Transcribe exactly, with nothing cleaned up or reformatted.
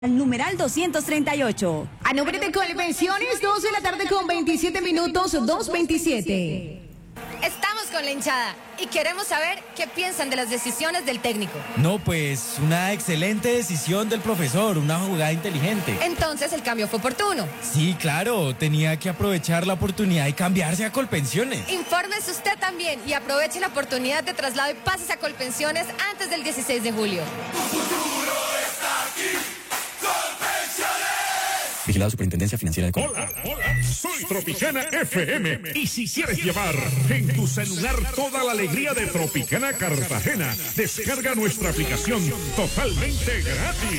Al numeral doscientos treinta y ocho. A nombre de Colpensiones, dos de la tarde con veintisiete minutos, dos veintisiete. Estamos con la hinchada y queremos saber qué piensan de las decisiones del técnico. No, pues una excelente decisión del profesor, una jugada inteligente. Entonces el cambio fue oportuno. Sí, claro, tenía que aprovechar la oportunidad y cambiarse a Colpensiones. Infórmese usted también y aproveche la oportunidad de traslado y pásese a Colpensiones antes del dieciséis de julio. Tu futuro está aquí. Vigilado Superintendencia Financiera de Colombia. Hola, hola, soy Tropicana F M. Y si quieres llevar en tu celular toda la alegría de Tropicana Cartagena, descarga nuestra aplicación totalmente gratis.